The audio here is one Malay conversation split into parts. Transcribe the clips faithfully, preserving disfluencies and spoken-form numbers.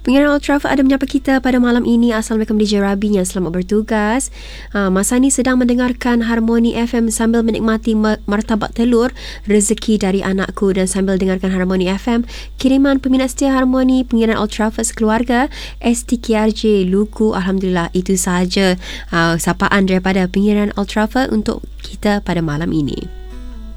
Pengiran Old Trafford ada menyapa kita pada malam ini. Assalamualaikum D J Rabi yang selamat bertugas. Ha, masa ni sedang mendengarkan Harmoni F M sambil menikmati martabak telur rezeki dari anakku dan sambil dengarkan Harmoni F M. Kiriman peminat setia Harmoni Pengiran Old Trafford sekeluarga S T K R J Luku. Alhamdulillah, itu sahaja uh, sapaan daripada Pengiran Old Trafford untuk kita pada malam ini.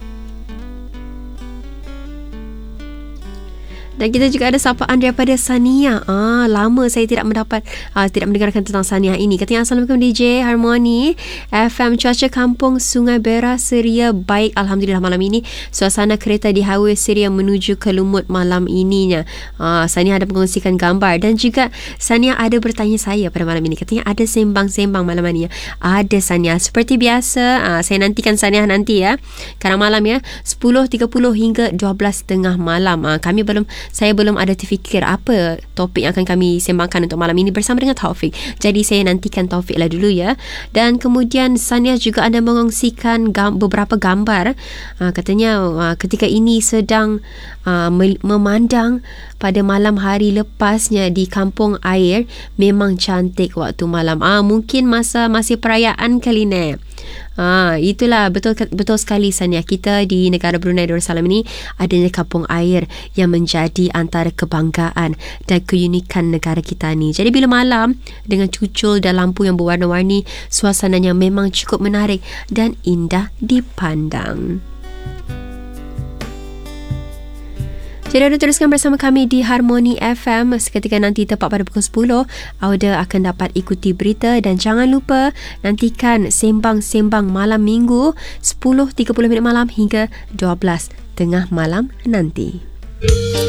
Dan kita juga ada sapaan daripada Sania. Ah, lama saya tidak mendapat ah, tidak mendengarkan tentang Sania ini. Katanya, Assalamualaikum D J Harmoni F M. Cuaca kampung Sungai Bera Seria baik, alhamdulillah malam ini. Suasana kereta di Highway Seria menuju ke Lumut malam ininya. Ah, Sania ada mengkongsikan gambar dan juga Sania ada bertanya saya pada malam ini. Katanya ada sembang-sembang malam ini ya. Ada Sania. Seperti biasa, ah, saya nantikan Sania nanti ya. Kadang malam ya, sepuluh tiga puluh hingga dua belas tiga puluh malam. Ah, kami belum Saya belum ada terfikir apa topik yang akan kami sembangkan untuk malam ini bersama dengan Taufik. Jadi saya nantikan Taufik lah dulu ya. Dan kemudian Sania juga ada mengongsikan gam- beberapa gambar. Uh, katanya uh, ketika ini sedang uh, me- memandang pada malam hari lepasnya di kampung air. Memang cantik waktu malam. Ah, mungkin masa masih perayaan kali ni. Ah, itulah betul betul sekali Sania. Kita di negara Brunei Darussalam ini adanya kampung air yang menjadi antara kebanggaan dan keunikan negara kita ni. Jadi bila malam dengan cucul dan lampu yang berwarna-warni, suasananya memang cukup menarik dan indah dipandang. Jadi anda teruskan bersama kami di Harmoni F M. Seketika nanti tepat pada pukul sepuluh, anda akan dapat ikuti berita dan jangan lupa nantikan sembang-sembang malam minggu sepuluh tiga puluh minit malam hingga dua belas tengah malam nanti.